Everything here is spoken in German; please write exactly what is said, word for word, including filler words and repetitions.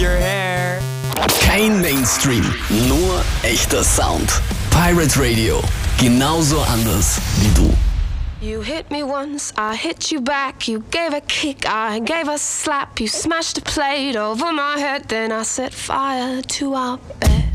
your hair. Kein Mainstream, nur echter Sound. Pirate Radio, genauso anders wie du. You hit me once, I hit you back. You gave a kick, I gave a slap. You smashed a plate over my head, then I set fire to our bed.